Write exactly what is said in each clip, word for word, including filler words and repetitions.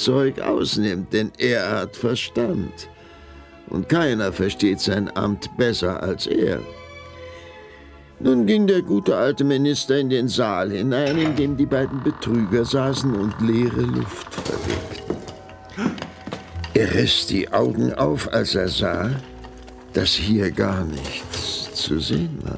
Zeug ausnimmt, denn er hat Verstand. Und keiner versteht sein Amt besser als er. Nun ging der gute alte Minister in den Saal hinein, in dem die beiden Betrüger saßen und leere Luft verwebten. Er riss die Augen auf, als er sah, dass hier gar nichts zu sehen war.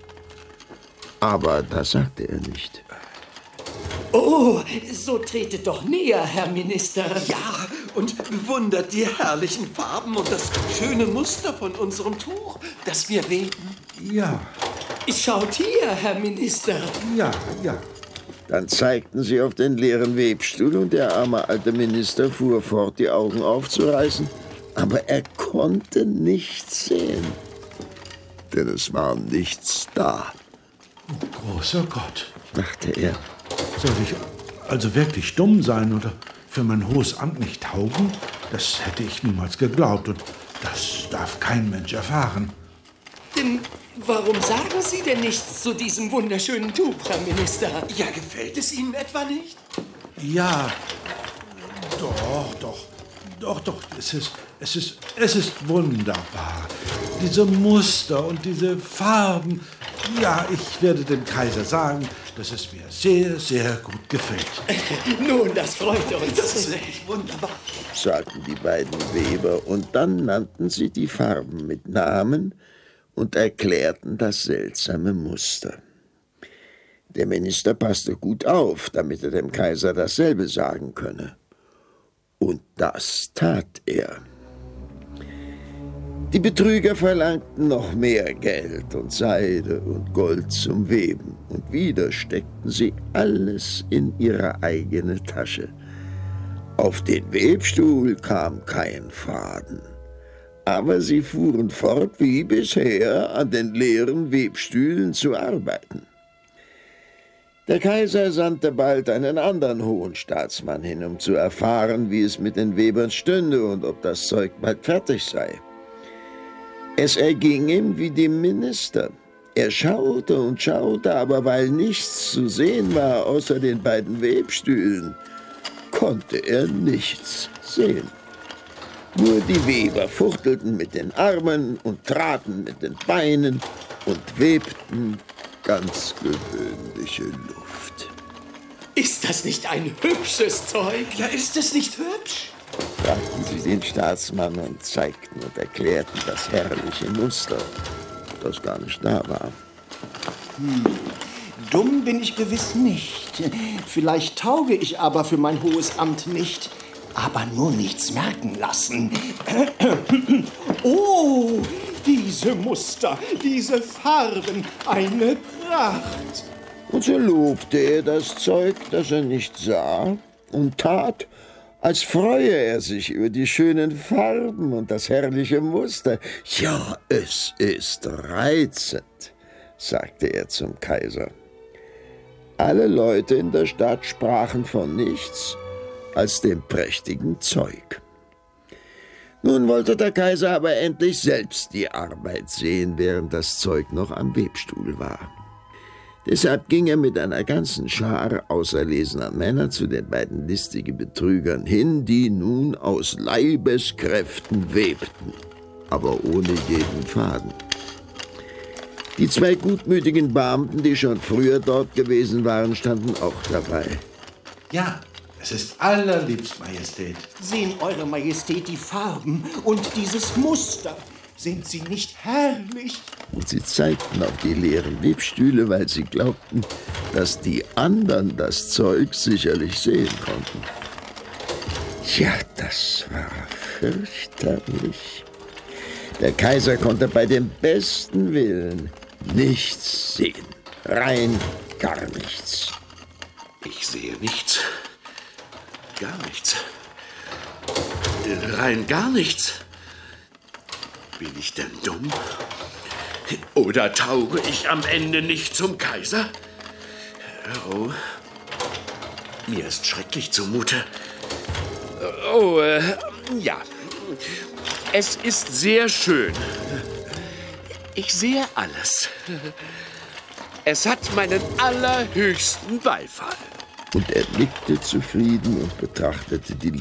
Aber das sagte er nicht. Oh, so tretet doch näher, Herr Minister. Ja, und bewundert die herrlichen Farben und das schöne Muster von unserem Tuch, das wir weben. Ja. Schaut hier, Herr Minister. Ja, ja. Dann zeigten sie auf den leeren Webstuhl und der arme alte Minister fuhr fort, die Augen aufzureißen, aber er konnte nichts sehen, denn es war nichts da. Oh, großer Gott, dachte er. Soll ich also wirklich dumm sein oder für mein hohes Amt nicht taugen? Das hätte ich niemals geglaubt und das darf kein Mensch erfahren. Denn warum sagen Sie denn nichts zu diesem wunderschönen Tuch, Herr Minister? Ja, gefällt es Ihnen etwa nicht? Ja, doch, doch, doch, doch, es ist, es ist, es ist wunderbar. Diese Muster und diese Farben. Ja, ich werde dem Kaiser sagen, dass es mir sehr, sehr gut gefällt. Nun, das freut uns. Das ist echt wunderbar, sagten die beiden Weber, und dann nannten sie die Farben mit Namen und erklärten das seltsame Muster. Der Minister passte gut auf, damit er dem Kaiser dasselbe sagen könne. Und das tat er. Die Betrüger verlangten noch mehr Geld und Seide und Gold zum Weben, und wieder steckten sie alles in ihre eigene Tasche. Auf den Webstuhl kam kein Faden, aber sie fuhren fort wie bisher an den leeren Webstühlen zu arbeiten. Der Kaiser sandte bald einen anderen hohen Staatsmann hin, um zu erfahren, wie es mit den Webern stünde und ob das Zeug bald fertig sei. Es erging ihm wie dem Minister. Er schaute und schaute, aber weil nichts zu sehen war außer den beiden Webstühlen, konnte er nichts sehen. Nur die Weber fuchtelten mit den Armen und traten mit den Beinen und webten ganz gewöhnliche Luft. Ist das nicht ein hübsches Zeug? Ja, ist es nicht hübsch? Fragten sie den Staatsmann und zeigten und erklärten das herrliche Muster, das gar nicht da war. Hm. Dumm bin ich gewiss nicht. Vielleicht tauge ich aber für mein hohes Amt nicht. Aber nur nichts merken lassen. Oh, diese Muster, diese Farben, eine Pracht. Und so lobte er das Zeug, das er nicht sah, und tat, als freue er sich über die schönen Farben und das herrliche Muster. Ja, es ist reizend, sagte er zum Kaiser. Alle Leute in der Stadt sprachen von nichts als dem prächtigen Zeug. Nun wollte der Kaiser aber endlich selbst die Arbeit sehen, während das Zeug noch am Webstuhl war. Deshalb ging er mit einer ganzen Schar auserlesener Männer zu den beiden listigen Betrügern hin, die nun aus Leibeskräften webten, aber ohne jeden Faden. Die zwei gutmütigen Beamten, die schon früher dort gewesen waren, standen auch dabei. Ja, es ist allerliebst, Majestät. Sehen Eure Majestät die Farben und dieses Muster? Sind sie nicht herrlich? Und sie zeigten auf die leeren Webstühle, weil sie glaubten, dass die anderen das Zeug sicherlich sehen konnten. Ja, das war fürchterlich. Der Kaiser konnte bei dem besten Willen nichts sehen. Rein gar nichts. Ich sehe nichts. Gar nichts. Rein gar nichts. Bin ich denn dumm? Oder tauge ich am Ende nicht zum Kaiser? Oh, mir ist schrecklich zumute. Oh, äh, ja. Es ist sehr schön. Ich sehe alles. Es hat meinen allerhöchsten Beifall. Und er nickte zufrieden und betrachtete die